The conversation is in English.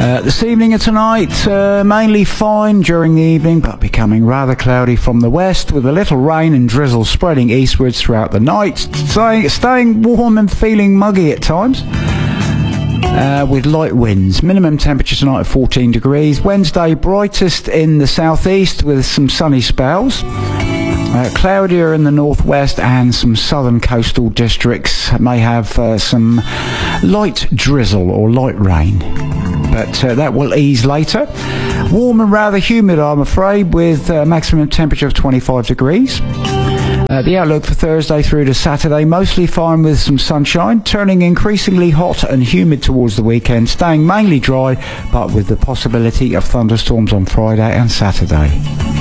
This evening and tonight, mainly fine during the evening, but becoming rather cloudy from the west, with a little rain and drizzle spreading eastwards throughout the night, staying warm and feeling muggy at times, with light winds. Minimum temperature tonight of 14 degrees. Wednesday, brightest in the southeast with some sunny spells. Cloudier in the northwest, and some southern coastal districts may have some light drizzle or light rain, but that will ease later. Warm and rather humid, I'm afraid, with a maximum temperature of 25 degrees. The outlook for Thursday through to Saturday, mostly fine with some sunshine, turning increasingly hot and humid towards the weekend, staying mainly dry, but with the possibility of thunderstorms on Friday and Saturday.